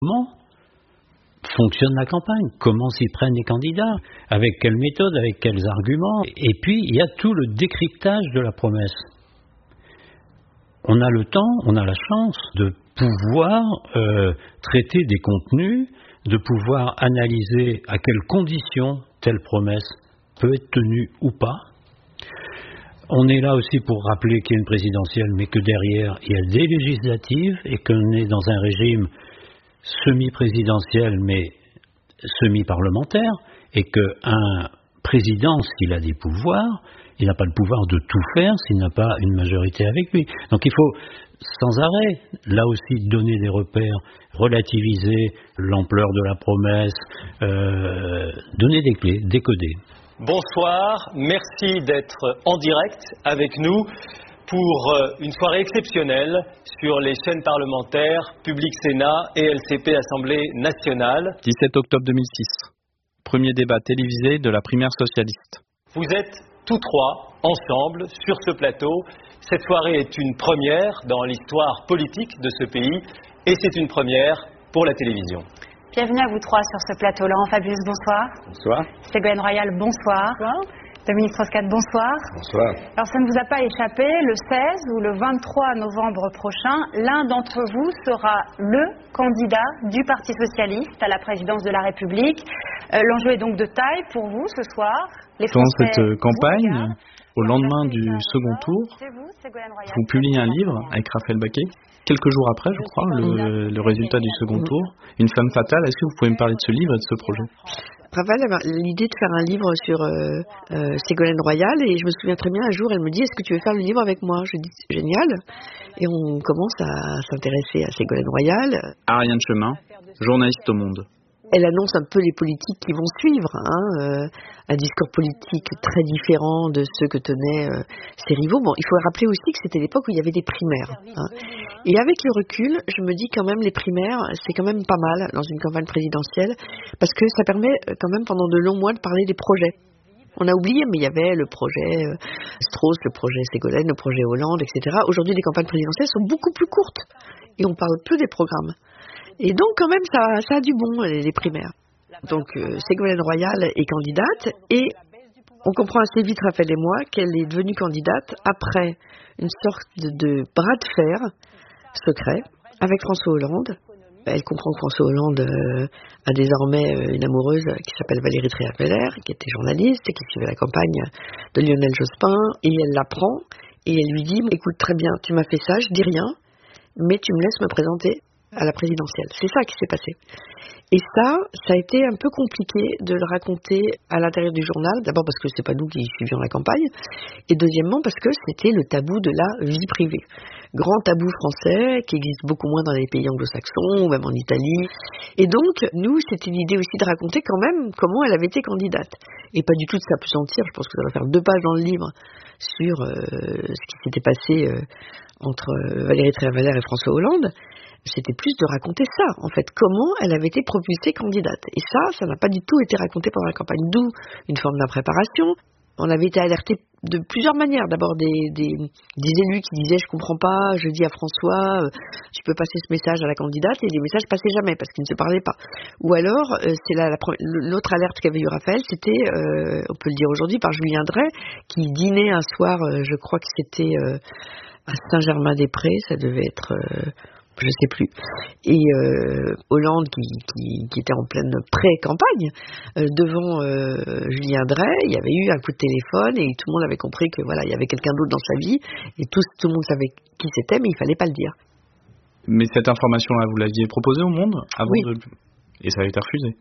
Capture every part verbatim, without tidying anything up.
Comment fonctionne la campagne? Comment s'y prennent les candidats? Avec quelle méthode? Avec quels arguments? Et puis, il y a tout le décryptage de la promesse. On a le temps, on a la chance de pouvoir euh, traiter des contenus, de pouvoir analyser à quelles conditions telle promesse peut être tenue ou pas. On est là aussi pour rappeler qu'il y a une présidentielle, mais que derrière, il y a des législatives et qu'on est dans un régime semi-présidentiel, mais semi-parlementaire, et qu'un président, s'il a des pouvoirs, il n'a pas le pouvoir de tout faire s'il n'a pas une majorité avec lui. Donc il faut sans arrêt, là aussi, donner des repères, relativiser l'ampleur de la promesse, euh, donner des clés, décoder. Bonsoir, merci d'être en direct avec nous pour une soirée exceptionnelle sur les chaînes parlementaires Public Sénat et L C P Assemblée nationale. dix-sept octobre deux mille six, premier débat télévisé de la primaire socialiste. Vous êtes tous trois ensemble sur ce plateau. Cette soirée est une première dans l'histoire politique de ce pays et c'est une première pour la télévision. Bienvenue à vous trois sur ce plateau. Laurent Fabius, bonsoir. Bonsoir. Ségolène Royal, bonsoir. Bonsoir. Dominique Strauss-Kahn, bonsoir. Bonsoir. Alors ça ne vous a pas échappé, le seize ou le vingt-trois novembre prochain, l'un d'entre vous sera le candidat du Parti Socialiste à la présidence de la République. Euh, l'enjeu est donc de taille pour vous ce soir. Les Dans Français cette campagne, regardent. au lendemain du second tour, Vous, vous publiez un livre avec Raphaël Baquet. Quelques jours après, je crois, le, le résultat du second tour, Une femme fatale. Est-ce que vous pouvez me parler de ce livre et de ce projet? Raphaël avait l'idée de faire un livre sur euh, euh, Ségolène Royal et je me souviens très bien, un jour, elle me dit « Est-ce que tu veux faire le livre avec moi ?» Je dis « Génial !» Et on commence à s'intéresser à Ségolène Royal. Ariane Chemin, journaliste au Monde. Elle annonce un peu les politiques qui vont suivre, hein, euh, un discours politique très différent de ceux que tenaient euh, ses rivaux. Bon, il faut rappeler aussi que c'était l'époque où il y avait des primaires. Hein. Et avec le recul, je me dis quand même les primaires, c'est quand même pas mal dans une campagne présidentielle, parce que ça permet quand même pendant de longs mois de parler des projets. On a oublié, mais il y avait le projet euh, Strauss, le projet Ségolène, le projet Hollande, et cetera. Aujourd'hui, les campagnes présidentielles sont beaucoup plus courtes et on parle peu des programmes. Et donc, quand même, ça, ça a du bon, les, les primaires. Donc, euh, Ségolène Royal est candidate et on comprend assez vite, Raphaël et moi, qu'elle est devenue candidate après une sorte de, de bras de fer secret avec François Hollande. Elle comprend que François Hollande euh, a désormais euh, une amoureuse qui s'appelle Valérie Trierweiler, qui était journaliste et qui suivait la campagne de Lionel Jospin. Et elle l'apprend et elle lui dit « Écoute, très bien, tu m'as fait ça, je dis rien, mais tu me laisses me présenter à la présidentielle. » C'est ça qui s'est passé. Et ça, ça a été un peu compliqué de le raconter à l'intérieur du journal. D'abord parce que c'est pas nous qui suivions la campagne. Et deuxièmement parce que c'était le tabou de la vie privée. Grand tabou français qui existe beaucoup moins dans les pays anglo-saxons ou même en Italie. Et donc, nous, c'était l'idée aussi de raconter quand même comment elle avait été candidate. Et pas du tout de s'appesantir. Je pense que ça va faire deux pages dans le livre sur euh, ce qui s'était passé euh, entre Valérie Trierweiler et François Hollande. C'était plus de raconter ça, en fait, comment elle avait été propulsée candidate. Et ça, ça n'a pas du tout été raconté pendant la campagne, d'où une forme d'impréparation. On avait été alertés de plusieurs manières. D'abord des, des, des élus qui disaient « je comprends pas, je dis à François, euh, tu peux passer ce message à la candidate » et les messages passaient jamais parce qu'ils ne se parlaient pas. Ou alors, euh, c'est la, la, l'autre alerte qu'avait eu Raphaël, c'était, euh, on peut le dire aujourd'hui, par Julien Drey, qui dînait un soir, euh, je crois que c'était euh, à Saint-Germain-des-Prés, ça devait être... Euh, je sais plus, et euh, Hollande qui, qui, qui était en pleine pré-campagne euh, devant euh, Julien Drey, il y avait eu un coup de téléphone et tout le monde avait compris que voilà, il y avait quelqu'un d'autre dans sa vie et tout, tout le monde savait qui c'était, mais il fallait pas le dire. Mais cette information-là, vous l'aviez proposée au Monde avant oui. de... Et ça a été refusé.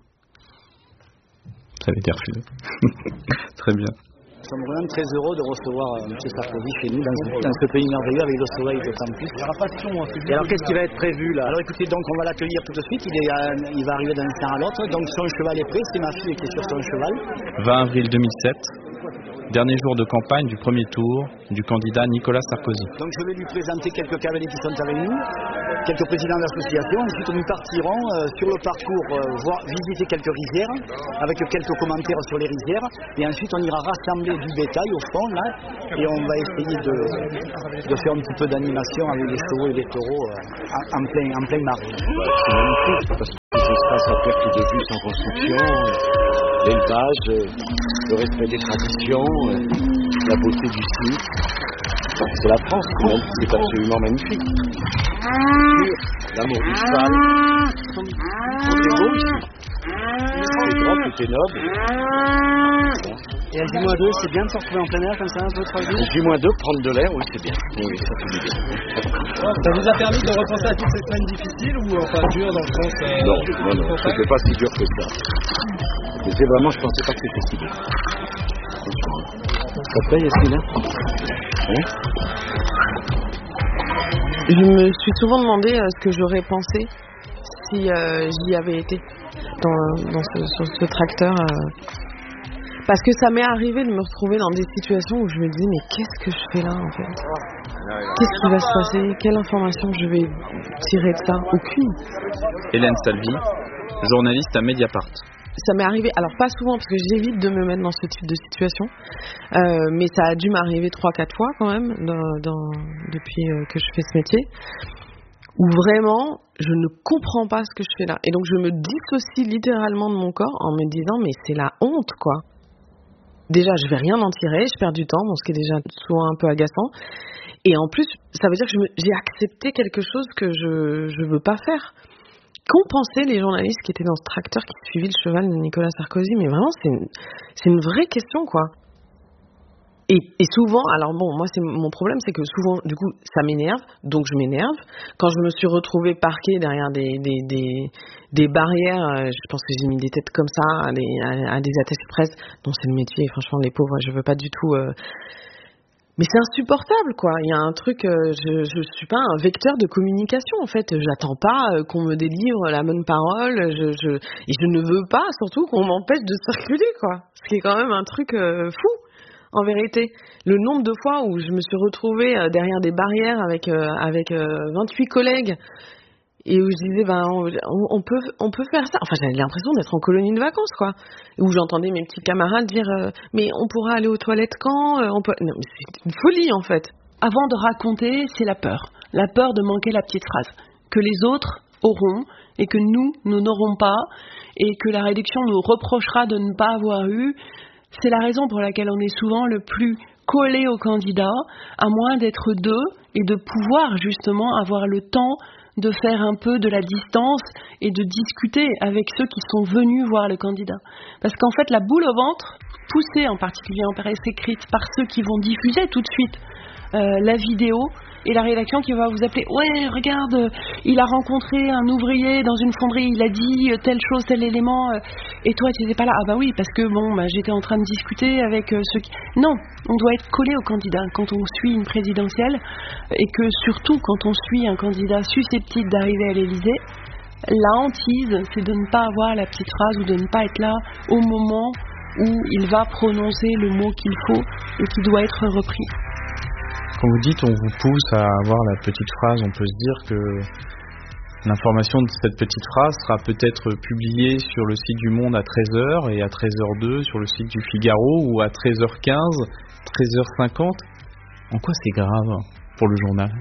Ça a été refusé. Très bien. Nous sommes vraiment très heureux de recevoir M. Sarkozy chez nous, dans ce, dans ce pays merveilleux, avec le soleil d'autant plus. Et alors, qu'est-ce qui va être prévu là? Alors écoutez, donc on va l'accueillir tout de suite, il, est, euh, il va arriver d'un instant à l'autre, donc son cheval est prêt, c'est ma fille qui est sur son cheval. vingt avril deux mille sept, dernier jour de campagne du premier tour du candidat Nicolas Sarkozy. Donc je vais lui présenter quelques cavaliers qui sont avec nous. quelques présidents d'associations. Ensuite, nous partirons euh, sur le parcours euh, voir, visiter quelques rizières, avec quelques commentaires sur les rizières. Et ensuite, on ira rassembler du bétail au fond, là, et on va essayer de, de faire un petit peu d'animation avec les chevaux et les taureaux euh, en, en plein, en plein marge. Ouais, c'est magnifique, parce que les espaces à perte de vue sans construction, l'élevage, le respect des traditions, la beauté du site. C'est la France, même, c'est absolument magnifique. L'amour du cheval. C'est beau ici. C'est grand, tout est noble. Et à J moins deux, c'est bien de se retrouver en plein air comme ça, un peu trois jours. J moins deux, prendre de l'air, oui, c'est bien. Oui, ça fait du bien. Ça vous a permis de repenser à toutes ces semaines difficiles ou enfin dures dans le sens euh, Non, non, non, c'était pas si dur que ça. Mais c'est vraiment, je pensais pas que c'était si dur. Ça te plaît, Yasmina? Hein? Je me suis souvent demandé euh, ce que j'aurais pensé si euh, j'y avais été dans, dans ce, sur ce tracteur. Euh, parce que ça m'est arrivé de me retrouver dans des situations où je me disais mais qu'est-ce que je fais là en fait? Qu'est-ce qui va se passer? Quelle information je vais tirer de ça? Aucune. Hélène Salvi, journaliste à Mediapart. Ça m'est arrivé, alors pas souvent parce que j'évite de me mettre dans ce type de situation, euh, mais ça a dû m'arriver trois quatre fois quand même dans, dans, depuis euh, que je fais ce métier, où vraiment je ne comprends pas ce que je fais là. Et donc je me dissocie littéralement de mon corps en me disant mais c'est la honte quoi. Déjà je vais rien en tirer, je perds du temps, bon, ce qui est déjà souvent un peu agaçant. Et en plus ça veut dire que je me, j'ai accepté quelque chose que je je veux pas faire. Qu'ont pensé les journalistes qui étaient dans ce tracteur qui suivit le cheval de Nicolas Sarkozy? Mais vraiment, c'est une, c'est une vraie question, quoi. Et, et souvent, alors bon, moi, c'est mon problème, c'est que souvent, du coup, ça m'énerve, donc je m'énerve. Quand je me suis retrouvée parquée derrière des, des, des, des barrières, euh, je pense que j'ai mis des têtes comme ça à des, à, à des attachés de presse. Non, c'est le métier, franchement, les pauvres, je veux pas du tout... Euh, Mais c'est insupportable, quoi. Il y a un truc, euh, je, je suis pas un vecteur de communication, en fait. J'attends pas euh, qu'on me délivre la bonne parole. Je, je, et je ne veux pas, surtout, qu'on m'empêche de circuler, quoi. Ce qui est quand même un truc euh, fou, en vérité. Le nombre de fois où je me suis retrouvée euh, derrière des barrières avec euh, avec euh, vingt-huit collègues et où je disais, ben, on, on peut on peut faire ça. Enfin, j'avais l'impression d'être en colonie de vacances, quoi. Où j'entendais mes petits camarades dire, euh, mais on pourra aller aux toilettes quand euh, on peut... Non, mais c'est une folie, en fait. Avant de raconter, c'est la peur. La peur de manquer la petite phrase que les autres auront et que nous, nous n'aurons pas et que la rédaction nous reprochera de ne pas avoir eu. C'est la raison pour laquelle on est souvent le plus collé au candidat, à moins d'être deux et de pouvoir justement avoir le temps de faire un peu de la distance et de discuter avec ceux qui sont venus voir le candidat. Parce qu'en fait, la boule au ventre, poussée en particulier en presse écrite par ceux qui vont diffuser tout de suite euh, la vidéo, et la rédaction qui va vous appeler, ouais, regarde, il a rencontré un ouvrier dans une fonderie, il a dit telle chose, tel élément, et toi tu n'étais pas là. Ah bah oui, parce que bon, bah, j'étais en train de discuter avec euh, ceux qui... Non, on doit être collé au candidat quand on suit une présidentielle, et que surtout quand on suit un candidat susceptible d'arriver à l'Élysée, la hantise, c'est de ne pas avoir la petite phrase ou de ne pas être là au moment où il va prononcer le mot qu'il faut et qui doit être repris. Quand vous dites on vous pousse à avoir la petite phrase, on peut se dire que l'information de cette petite phrase sera peut-être publiée sur le site du Monde à treize heures et à treize heures deux sur le site du Figaro ou à treize heures quinze, treize heures cinquante. En quoi c'est grave pour le journal?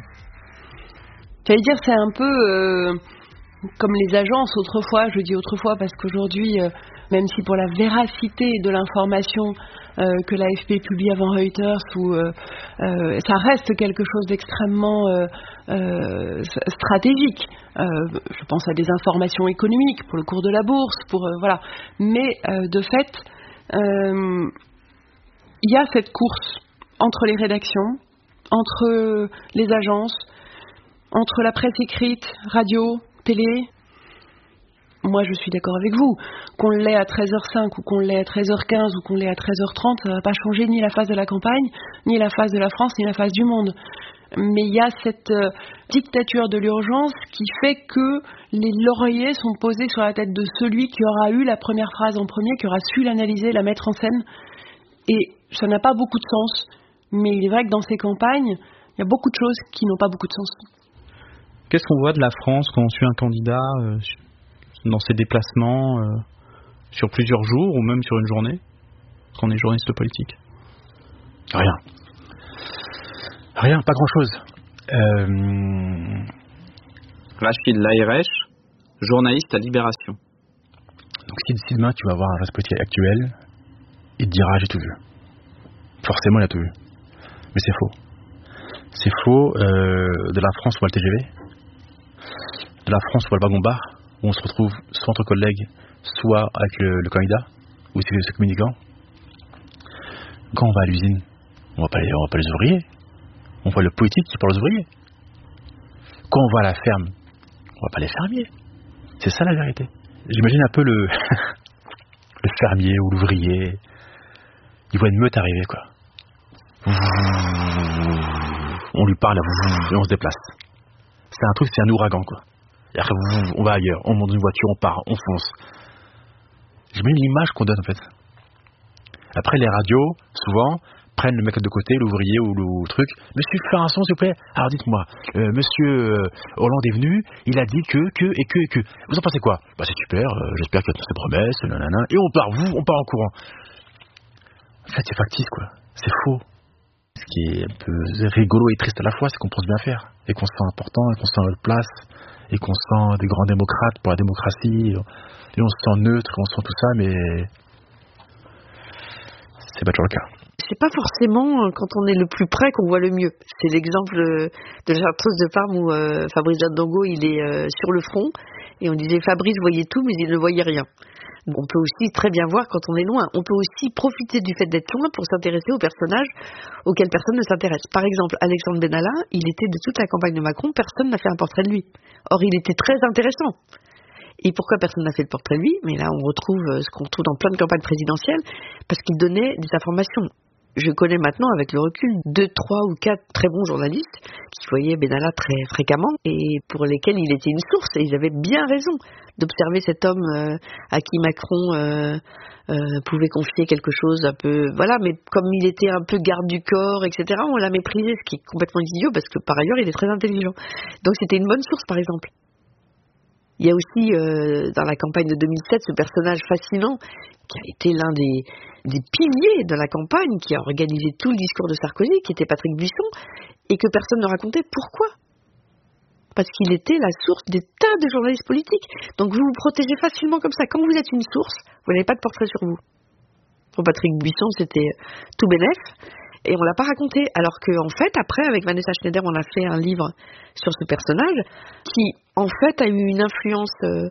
J'allais dire c'est un peu euh, comme les agences autrefois, je dis autrefois parce qu'aujourd'hui, euh, même si pour la véracité de l'information Euh, que l'A F P publie avant Reuters, où euh, euh, ça reste quelque chose d'extrêmement euh, euh, stratégique. Euh, je pense à des informations économiques pour le cours de la bourse, pour euh, voilà. Mais euh, de fait, euh, il y a cette course entre les rédactions, entre les agences, entre la presse écrite, radio, télé. Moi, je suis d'accord avec vous. Qu'on l'ait à treize heures cinq ou qu'on l'ait à treize heures quinze ou qu'on l'ait à treize heures trente, ça ne va pas changer ni la face de la campagne, ni la face de la France, ni la face du monde. Mais il y a cette euh, dictature de l'urgence qui fait que les lauriers sont posés sur la tête de celui qui aura eu la première phrase en premier, qui aura su l'analyser, la mettre en scène. Et ça n'a pas beaucoup de sens. Mais il est vrai que dans ces campagnes, il y a beaucoup de choses qui n'ont pas beaucoup de sens. Qu'est-ce qu'on voit de la France quand on suit un candidat euh, dans ses déplacements euh, sur plusieurs jours ou même sur une journée, quand on est journaliste politique? Rien. Rien, pas grand-chose. Euh... Rachid Laïrech, journaliste à Libération. Donc si d'ici demain tu vas voir un journaliste politique actuel, il te dira j'ai tout vu. Forcément il a tout vu. Mais c'est faux. C'est faux. Euh, de la France où va le T G V, de la France où va le wagon-bar, où on se retrouve soit entre collègues, soit avec le, le candidat, ou c'est ses communicants. Quand on va à l'usine, on va pas les, on va pas les ouvriers. On voit le politique qui parle aux ouvriers. Quand on va à la ferme, on va pas les fermiers. C'est ça la vérité. J'imagine un peu le le fermier ou l'ouvrier. Il voit une meute arriver, quoi. On lui parle et on se déplace. C'est un truc, c'est un ouragan, quoi. Et après, on va ailleurs, on monte dans une voiture, on part, on fonce. J'imagine l'image qu'on donne, en fait. Après, les radios, souvent, prennent le mec de côté, l'ouvrier ou le truc. Monsieur, faire un son, s'il vous plaît. Alors, dites-moi, euh, monsieur euh, Hollande est venu, il a dit que, que, et que, et que. Vous en pensez quoi? Bah, c'est super, euh, j'espère qu'il y a ses promesses, nanana. Et on part, vous, on part en courant. En fait, c'est factice, quoi. C'est faux. Ce qui est un peu rigolo et triste à la fois, c'est qu'on pense bien faire. Et qu'on se sent important, et qu'on se sent à notre place. Et qu'on se sent des grands démocrates pour la démocratie. Et on se sent neutre, et on se sent tout ça, mais c'est pas toujours le cas. C'est pas forcément quand on est le plus près qu'on voit le mieux. C'est l'exemple de la Chartreuse de Parme où euh, Fabrice Dango il est euh, sur le front et on disait Fabrice voyait tout mais il ne voyait rien. On peut aussi très bien voir quand on est loin. On peut aussi profiter du fait d'être loin pour s'intéresser aux personnages auxquels personne ne s'intéresse. Par exemple, Alexandre Benalla, il était de toute la campagne de Macron, personne n'a fait un portrait de lui. Or, il était très intéressant. Et pourquoi personne n'a fait le portrait de lui? Mais là, on retrouve ce qu'on trouve dans plein de campagnes présidentielles, parce qu'il donnait des informations. Je connais maintenant, avec le recul, deux, trois ou quatre très bons journalistes qui voyaient Benalla très fréquemment et pour lesquels il était une source. Et ils avaient bien raison d'observer cet homme euh, à qui Macron euh, euh, pouvait confier quelque chose un peu... Voilà, mais comme il était un peu garde du corps, et cetera, on l'a méprisé, ce qui est complètement idiot parce que par ailleurs, il est très intelligent. Donc c'était une bonne source, par exemple. Il y a aussi, euh, dans la campagne de deux mille sept, ce personnage fascinant qui a été l'un des, des piliers de la campagne, qui a organisé tout le discours de Sarkozy, qui était Patrick Buisson, et que personne ne racontait. Pourquoi? Parce qu'il était la source des tas de journalistes politiques. Donc vous vous protégez facilement comme ça. Quand vous êtes une source, vous n'avez pas de portrait sur vous. Pour Patrick Buisson, c'était tout bénef. Et on l'a pas raconté, alors qu'en fait, après, avec Vanessa Schneider, on a fait un livre sur ce personnage qui, en fait, a eu une influence euh,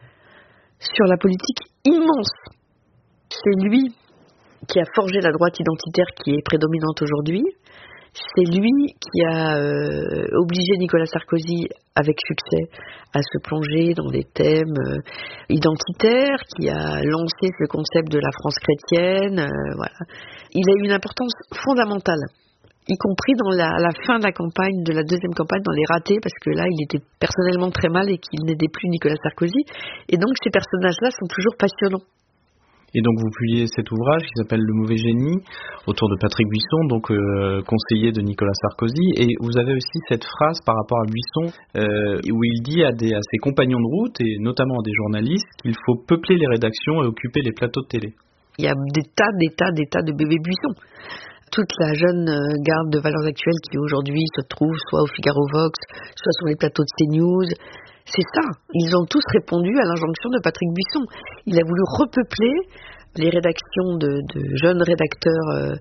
sur la politique immense. C'est lui qui a forgé la droite identitaire qui est prédominante aujourd'hui. C'est lui qui a euh, obligé Nicolas Sarkozy, avec succès, à se plonger dans des thèmes euh, identitaires, qui a lancé ce concept de la France chrétienne. Euh, voilà. Il a eu une importance fondamentale, y compris dans la, la fin de la campagne, de la deuxième campagne, dans les ratés, parce que là, il était personnellement très mal et qu'il n'aidait plus Nicolas Sarkozy. Et donc, ces personnages-là sont toujours passionnants. Et donc vous publiez cet ouvrage qui s'appelle Le Mauvais Génie, autour de Patrick Buisson, donc euh, conseiller de Nicolas Sarkozy. Et vous avez aussi cette phrase par rapport à Buisson, euh, où il dit à, des, à ses compagnons de route, et notamment à des journalistes, qu'il faut peupler les rédactions et occuper les plateaux de télé. Il y a des tas, des tas, des tas de bébés Buisson. Toute la jeune garde de Valeurs Actuelles qui aujourd'hui se trouve soit au Figaro Vox, soit sur les plateaux de CNews. C'est ça. Ils ont tous répondu à l'injonction de Patrick Buisson. Il a voulu repeupler les rédactions de, de jeunes rédacteurs, euh,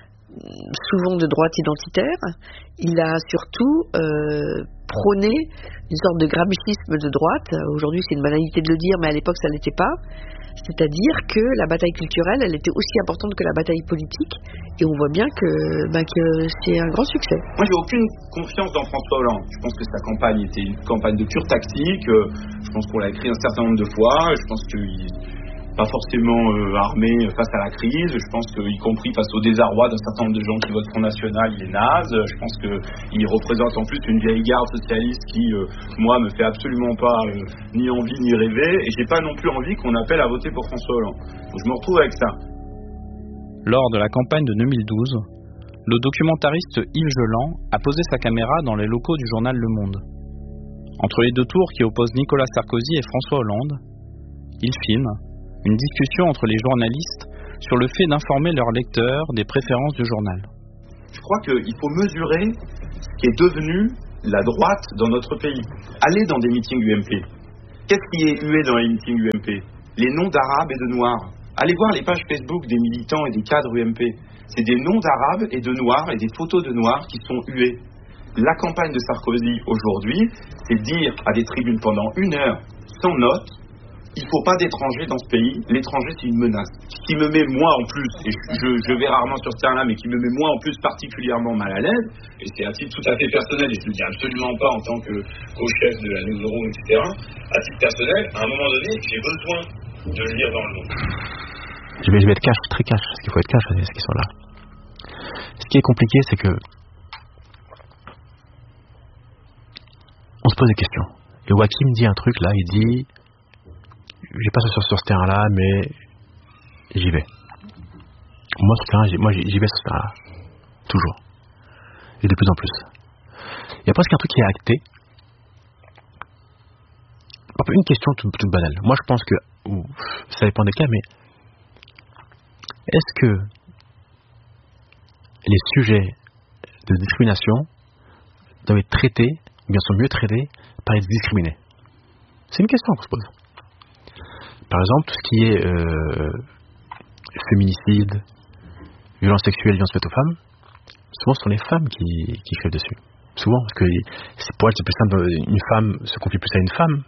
souvent de droite identitaire. Il a surtout euh, prôné une sorte de gramscisme de droite. Aujourd'hui, c'est une banalité de le dire, mais à l'époque, ça ne l'était pas. C'est-à-dire que la bataille culturelle, elle était aussi importante que la bataille politique. Et on voit bien que, bah, que c'est un grand succès. Moi, j'ai aucune confiance dans François Hollande. Je pense que sa campagne était une campagne de pure tactique. Je pense qu'on l'a écrit un certain nombre de fois. Je pense qu'il n'est pas forcément euh, armé face à la crise. Je pense qu'y compris face au désarroi d'un certain nombre de gens qui votent Front National, il est naze. Je pense qu'il représente en plus une vieille garde socialiste qui, euh, moi, me fait absolument pas euh, ni envie ni rêver. Et j'ai pas non plus envie qu'on appelle à voter pour François Hollande. Donc je me retrouve avec ça. Lors de la campagne de deux mille douze, le documentariste Yves Geland a posé sa caméra dans les locaux du journal Le Monde. entre les deux tours qui opposent Nicolas Sarkozy et François Hollande, il filme une discussion entre les journalistes sur le fait d'informer leurs lecteurs des préférences du journal. Je crois qu'il faut mesurer ce qui est devenu la droite dans notre pays. Allez dans des meetings U M P. Qu'est-ce qui est hué dans les meetings U M P? Les noms d'Arabes et de Noirs. Allez voir les pages Facebook des militants et des cadres U M P. C'est des noms d'Arabes et de Noirs et des photos de Noirs qui sont hués. La campagne de Sarkozy aujourd'hui, c'est dire à des tribunes pendant une heure, sans note, il ne faut pas d'étrangers dans ce pays, l'étranger c'est une menace. Ce qui me met moi en plus, et je, je vais rarement sur ce terrain-là, mais qui me met moi en plus particulièrement mal à l'aise, et c'est à titre tout à fait personnel, et je ne le dis absolument pas en tant que co-chef de la Newsroom, et cetera, à titre personnel, à un moment donné, j'ai besoin de lire dans le monde. Je vais, je vais être cash, très cash, parce qu'il faut être cash avec ces questions-là. Ce qui est compliqué, c'est que on se pose des questions. Et Wakim dit un truc là, il dit j'ai pas sur, sur ce terrain-là, mais j'y vais. Moi, ce terrain, moi j'y vais sur ce terrain-là. Toujours. Et de plus en plus. Il y a presque un truc qui est acté. Une question toute, toute banale. Moi, je pense que, ou, ça dépend des cas, mais est-ce que les sujets de discrimination doivent être traités, ou bien sont mieux traités par les discriminés? C'est une question qu'on se pose. Par exemple, tout ce qui est euh, féminicide, violence sexuelle, violence faite aux femmes, souvent ce sont les femmes qui, qui écrivent dessus. Souvent, parce que c'est, pour elles, c'est plus simple, une femme se confie plus à une femme.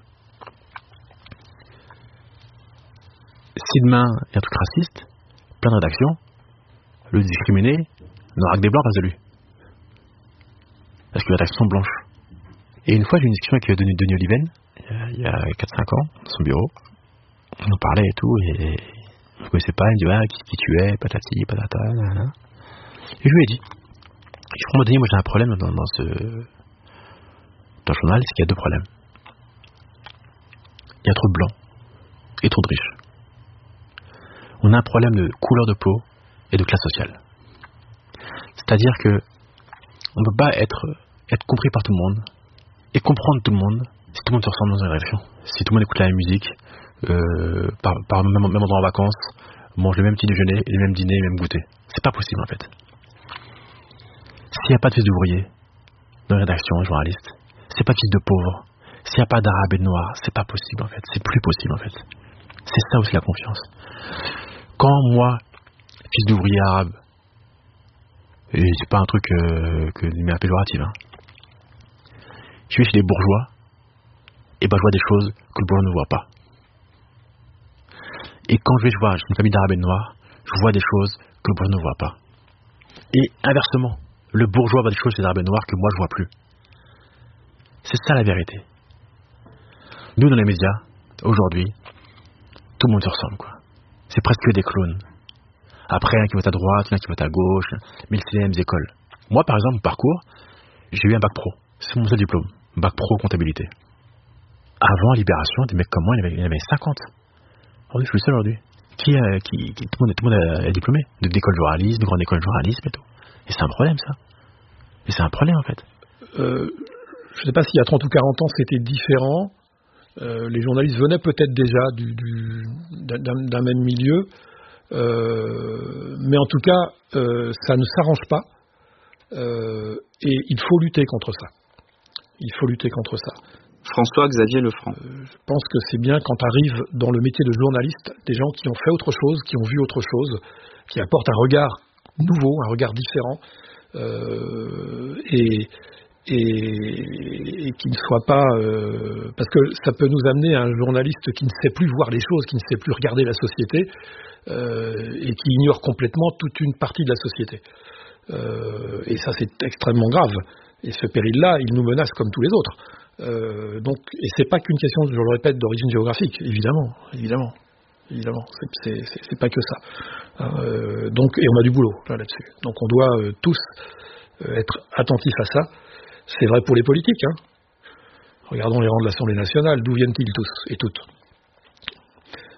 Si demain il y a un truc raciste, plein de rédactions, le discriminé n'aura que des blancs face de lui. Parce que les rédactions sont blanches. Et une fois, j'ai eu une discussion avec Denis, Denis Oliven, il y a quatre cinq ans, dans son bureau. On en parlait et tout, et je ne connaissais pas, il me dit, ah, qui, qui tu es, patati, patata, nanana. Et je lui ai dit, je crois, Denis, moi j'ai un problème dans, dans ce dans le journal, c'est qu'il y a deux problèmes. Il y a trop de blancs et trop de riches. On a un problème de couleur de peau et de classe sociale. C'est-à-dire que on ne peut pas être, être compris par tout le monde et comprendre tout le monde si tout le monde se ressemble dans une rédaction. Si tout le monde écoute la même musique, euh, par, par même, même endroit en vacances, mange le même petit déjeuner, les mêmes dîners, les mêmes goûters. C'est pas possible en fait. S'il n'y a pas de fils d'ouvriers dans les rédactions, journalistes, s'il n'y a pas de fils de pauvres, s'il n'y a pas d'arabes et de noirs, c'est pas possible en fait. C'est plus possible en fait. C'est ça aussi la confiance. Quand moi, fils d'ouvrier arabe, et c'est pas un truc euh, que mais un péjoratif, hein, je vais chez les bourgeois, et ben je vois des choses que le bourgeois ne voit pas. Et quand je vais voir une famille d'arabes et de noirs, je vois des choses que le bourgeois ne voit pas. Et inversement, le bourgeois voit des choses chez les arabes et noirs que moi je vois plus. C'est ça la vérité. Nous dans les médias, aujourd'hui, tout le monde se ressemble quoi. C'est presque des clones. Après, il y en a qui votent à droite, il y en a qui votent à gauche, mais c'est les mêmes écoles. Moi par exemple, mon parcours, j'ai eu un bac pro. C'est mon seul diplôme. Bac pro comptabilité. Avant Libération, des mecs comme moi, il y en avait, il y en avait cinquante. Aujourd'hui, je suis le seul aujourd'hui. Qui, euh, qui, qui, tout le monde, tout le monde est diplômé. D'école de journalisme, de grande école de journalisme et tout. Et c'est un problème, ça. Et c'est un problème, en fait. Euh, je ne sais pas s'il y a trente ou quarante ans, c'était différent. Euh, les journalistes venaient peut-être déjà du, du, d'un, d'un même milieu. Euh, mais en tout cas, euh, ça ne s'arrange pas. Euh, et il faut lutter contre ça. Il faut lutter contre ça. François-Xavier Lefranc. Euh, je pense que c'est bien quand arrivent dans le métier de journaliste des gens qui ont fait autre chose, qui ont vu autre chose, qui apportent un regard nouveau, un regard différent, euh, et, et, et qui ne soient pas... Euh, parce que ça peut nous amener à un journaliste qui ne sait plus voir les choses, qui ne sait plus regarder la société, euh, et qui ignore complètement toute une partie de la société. Euh, et ça, c'est extrêmement grave. Et ce péril-là, il nous menace comme tous les autres. Euh, donc, et c'est pas qu'une question, je le répète, d'origine géographique, évidemment, évidemment, évidemment, c'est, c'est, c'est, c'est pas que ça. Euh, donc, et on a du boulot là, là-dessus. Donc, on doit euh, tous euh, être attentifs à ça. C'est vrai pour les politiques. Hein. Regardons les rangs de l'Assemblée nationale, d'où viennent-ils tous et toutes ?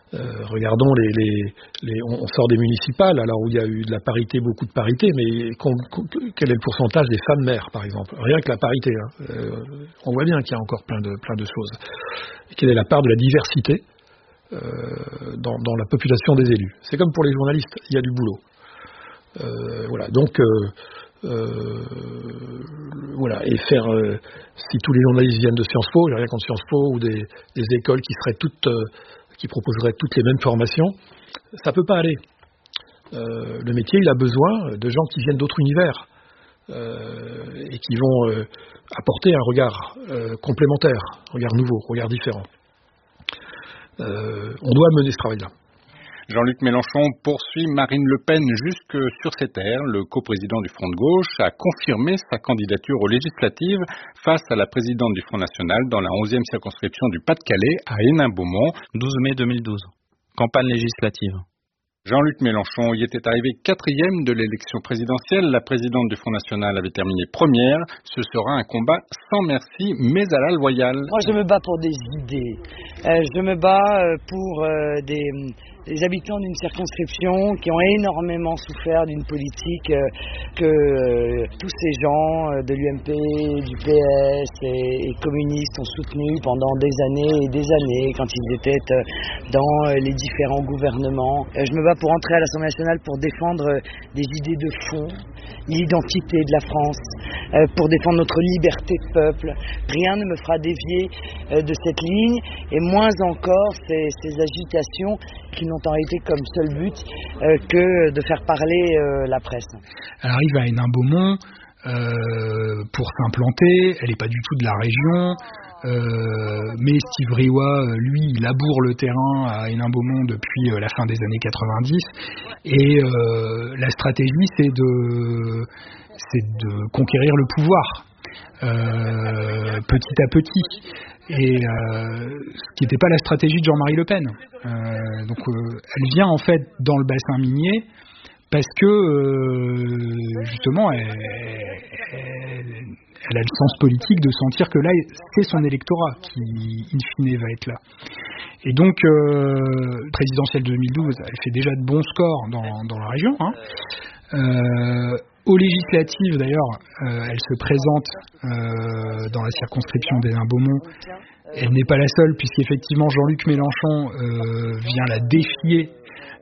Euh, regardons les, les, les on sort des municipales, alors où il y a eu de la parité, beaucoup de parité, mais con, con, quel est le pourcentage des femmes maires, par exemple? Rien que la parité. Hein. Euh, on voit bien qu'il y a encore plein de, plein de choses. Et quelle est la part de la diversité euh, dans, dans la population des élus? C'est comme pour les journalistes, il y a du boulot. Euh, voilà. Donc, euh, euh, voilà. Et faire, euh, si tous les journalistes viennent de Sciences Po, j'ai rien contre Sciences Po, ou des, des écoles qui seraient toutes euh, qui proposeraient toutes les mêmes formations, ça peut pas aller. Euh, le métier, il a besoin de gens qui viennent d'autres univers euh, et qui vont euh, apporter un regard euh, complémentaire, un regard nouveau, un regard différent. Euh, on doit mener ce travail-là. Jean-Luc Mélenchon poursuit Marine Le Pen jusque sur ses terres. Le coprésident du Front de gauche a confirmé sa candidature aux législatives face à la présidente du Front National dans la onzième circonscription du Pas-de-Calais à Hénin-Beaumont. douze mai deux mille douze. Campagne législative. Jean-Luc Mélenchon y était arrivé quatrième de l'élection présidentielle. La présidente du Front National avait terminé première. Ce sera un combat sans merci, mais à la loyale. Moi, je me bats pour des idées. Euh, je me bats pour euh, des... les habitants d'une circonscription qui ont énormément souffert d'une politique euh, que euh, tous ces gens euh, de l'U M P, du P S et, et communistes ont soutenu pendant des années et des années quand ils étaient euh, dans euh, les différents gouvernements. Euh, je me bats pour entrer à l'Assemblée nationale pour défendre euh, des idées de fond, l'identité de la France, euh, pour défendre notre liberté de peuple. Rien ne me fera dévier euh, de cette ligne et moins encore ces, ces agitations qui n'ont en réalité comme seul but euh, que de faire parler euh, la presse. Elle arrive à Hénin-Beaumont euh, pour s'implanter, elle n'est pas du tout de la région, euh, mais Steve Riouat, lui, il laboure le terrain à Hénin-Beaumont depuis euh, la fin des années quatre-vingt-dix, et euh, la stratégie, c'est de, c'est de conquérir le pouvoir, euh, petit à petit. Et euh, ce qui n'était pas la stratégie de Jean-Marie Le Pen. Euh, donc euh, elle vient en fait dans le bassin minier parce que euh, justement elle, elle, elle a le sens politique de sentir que là c'est son électorat qui in fine va être là. Et donc euh, présidentielle deux mille douze, elle fait déjà de bons scores dans, dans la région. Hein. Euh, Aux législatives, d'ailleurs, euh, elle se présente euh, dans la circonscription d'Hénin-Beaumont. Elle n'est pas la seule, puisqu'effectivement Jean-Luc Mélenchon euh, vient la défier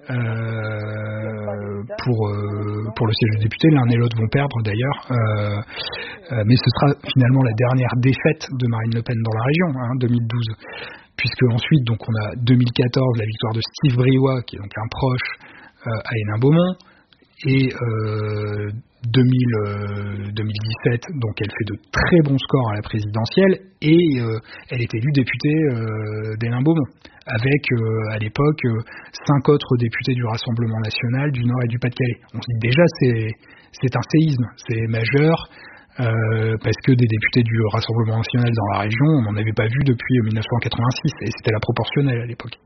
euh, pour, euh, pour le siège de député. L'un et l'autre vont perdre, d'ailleurs. Euh, euh, mais ce sera finalement la dernière défaite de Marine Le Pen dans la région, hein, deux mille douze. Puisque ensuite, donc, on a deux mille quatorze, la victoire de Steve Riouat, qui est donc un proche, euh, à Hénin-Beaumont. Et euh, deux mille, euh, deux mille dix-sept, donc elle fait de très bons scores à la présidentielle et euh, elle est élue députée euh, d'Hénin-Beaumont avec euh, à l'époque euh, cinq autres députés du Rassemblement national du Nord et du Pas-de-Calais. On se dit déjà c'est c'est un séisme, c'est majeur euh, parce que des députés du Rassemblement national dans la région, on n'en avait pas vu depuis dix-neuf cent quatre-vingt-six et c'était la proportionnelle à l'époque.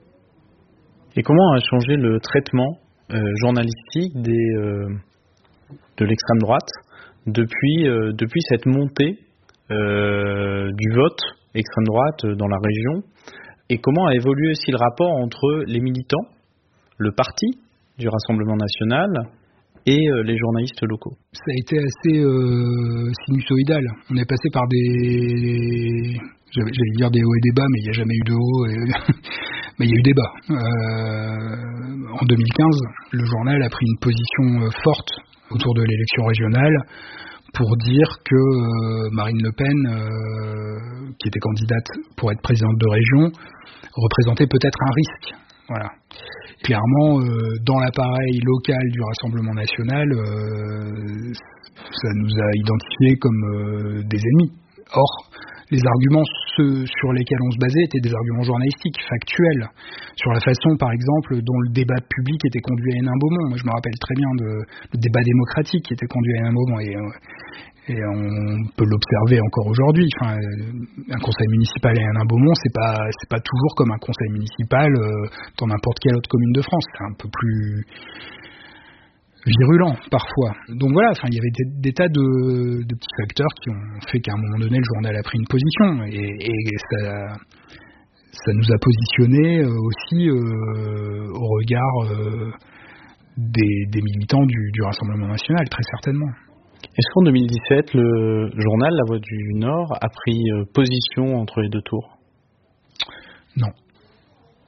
Et comment a changé le traitement Euh, journalistique des, euh, de l'extrême droite depuis, euh, depuis cette montée euh, du vote extrême droite dans la région, et comment a évolué aussi le rapport entre les militants, le parti du Rassemblement national et euh, les journalistes locaux? Ça a été assez euh, sinusoïdal. On est passé par des... J'allais dire des hauts et des bas, mais il n'y a jamais eu de haut, et... mais il y a eu des bas. Euh, en deux mille quinze, le journal a pris une position forte autour de l'élection régionale pour dire que euh, Marine Le Pen, euh, qui était candidate pour être présidente de région, représentait peut-être un risque. Voilà. Clairement, euh, dans l'appareil local du Rassemblement national, euh, ça nous a identifiés comme euh, des ennemis. Or, les arguments ceux sur lesquels on se basait étaient des arguments journalistiques, factuels, sur la façon, par exemple, dont le débat public était conduit à Hénin-Beaumont. Moi, je me rappelle très bien de, le débat démocratique qui était conduit à Hénin-Beaumont, et, et on peut l'observer encore aujourd'hui. Enfin, un conseil municipal à Hénin-Beaumont, c'est pas, c'est pas toujours comme un conseil municipal euh, dans n'importe quelle autre commune de France. C'est un peu plus virulent parfois. Donc voilà, enfin il y avait des, des tas de, de petits facteurs qui ont fait qu'à un moment donné le journal a pris une position, et, et ça, ça nous a positionnés aussi euh, au regard euh, des, des militants du, du Rassemblement national, très certainement. Est-ce qu'en deux mille dix-sept, le journal La Voix du Nord a pris position entre les deux tours ? Non.